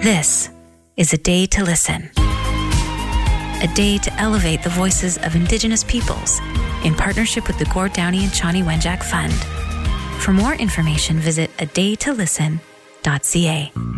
This is A Day to Listen. A day to elevate the voices of Indigenous peoples in partnership with the Gord Downie and Shawnee Wenjack Fund. For more information, visit adaytolisten.ca.